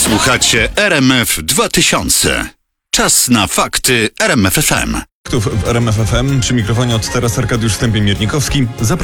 Słuchacie RMF 2000. Czas na fakty RMF FM. W RMF FM przy mikrofonie od teraz Arkadiusz Stępień-Miernikowski. Zapraszam.